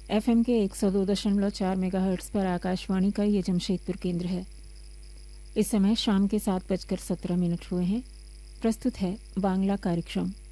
FM के 102.4 megahertz पर आकाशवाणी का ये जमशेदपुर केंद्र है। इस समय शाम के 7:17 हुए हैं। प्रस्तुत है बांग्ला कार्यक्रम।